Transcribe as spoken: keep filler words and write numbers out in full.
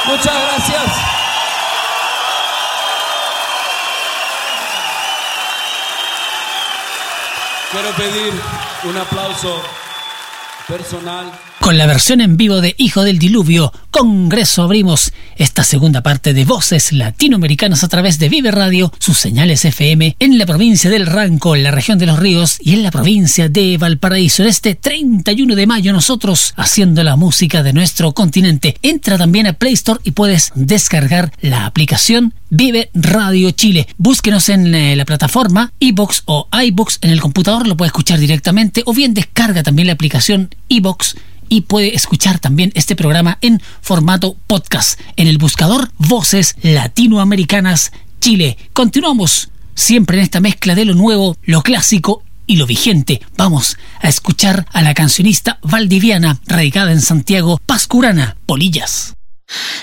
Muchas gracias. Quiero pedir un aplauso personal. Con la versión en vivo de Hijo del Diluvio, Congreso, abrimos esta segunda parte de Voces Latinoamericanas a través de Vive Radio, sus señales F M en la provincia del Ranco, en la región de Los Ríos y en la provincia de Valparaíso. En este treinta y uno de mayo, nosotros haciendo la música de nuestro continente. Entra también a Play Store y puedes descargar la aplicación Vive Radio Chile. Búsquenos en eh, la plataforma iVoox o iVoox en el computador, lo puede escuchar directamente, o bien descarga también la aplicación iVoox y puede escuchar también este programa en formato podcast en el buscador Voces Latinoamericanas Chile. Continuamos siempre en esta mezcla de lo nuevo, lo clásico y lo vigente. Vamos a escuchar a la cancionista valdiviana radicada en Santiago, Pascurana, Polillas.